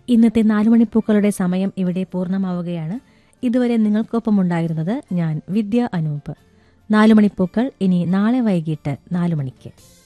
ഇന്നത്തെ 4 മണിപ്പൂക്കളുടെ സമയം ഇവിടെ പൂർണ്ണമാവുകയാണ്. ഇതുവരെ നിങ്ങൾക്കൊപ്പമുണ്ടായിരുന്നത് ഞാൻ വിദ്യ അനൂപ്. 4 മണിപ്പൂക്കൾ ഇനി നാളെ വൈകിട്ട് 4 മണിക്ക്.